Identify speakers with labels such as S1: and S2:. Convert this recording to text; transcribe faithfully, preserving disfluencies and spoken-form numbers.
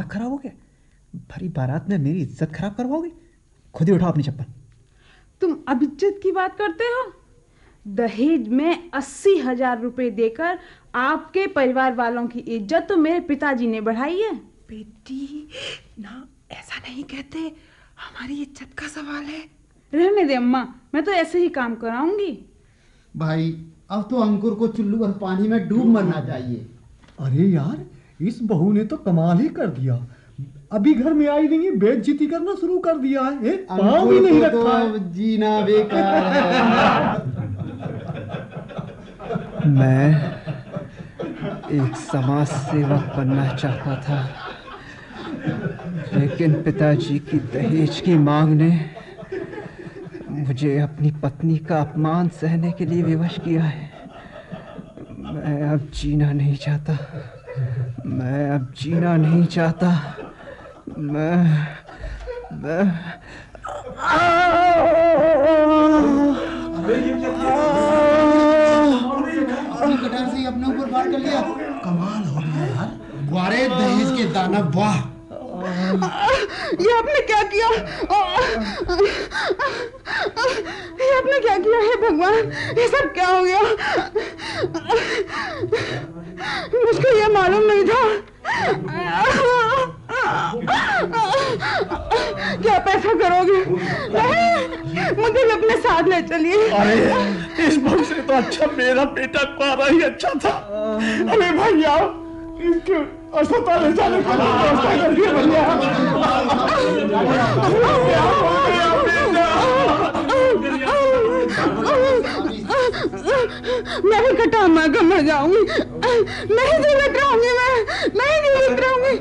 S1: दिमाग खराब हो गया? भरी बारात में मेरी इज्जत खराब करवाओगे? खुद ही उठाओ अपनी चप्पल।
S2: तुम अब इज्जत की बात करते हो? दहेज में अस्सी हजार रुपए देकर आपके परिवार वालों की इज्जत तो मेरे पिताजी ने बढ़ाई है।
S3: बेटी ना, ऐसा नहीं कहते, हमारी इज्जत का सवाल है।
S2: रहने दे अम्मा, मैं तो ऐसे ही काम कराऊंगी।
S4: भाई अब तो अंकुर को चुल्लू भर पानी में डूब मरना चाहिए।
S5: अरे यार, इस बहू ने तो कमाल ही कर दिया। अभी घर में आई नहीं, बेइज्जती करना शुरू कर दिया है। एक पाँव भी नहीं रखा है।
S4: तो जीना बेकार है।
S1: मैं एक समाज सेवक बनना चाहता था, लेकिन पिताजी की दहेज की मांग ने मुझे अपनी पत्नी का अपमान सहने के लिए विवश किया है। मैं अब जीना नहीं चाहता, मैं अब जीना नहीं चाहता। मैं मैं
S4: कटार से अपने ऊपर बात कर लिया। कमाल हो गया यार। वारे दहेज के दानव, वाह।
S2: ये आपने क्या किया? ये आपने क्या किया है भगवान? ये सब क्या हो गया? मुझको ये मालूम नहीं था। क्या पैसा करोगे? नहीं, मुझे अपने साथ ले चलिए।
S5: अरे इस बहू से तो अच्छा मेरा बेटा कुआरा ही अच्छा था। अरे भैया, इसके अस्पताल ले जाने का व्यवस्था करिए भैया।
S2: मैं भी कटा मार कर मर जाऊंगी। नहीं जीवित रहूंगी, मैं नहीं जीवित रहूंगी।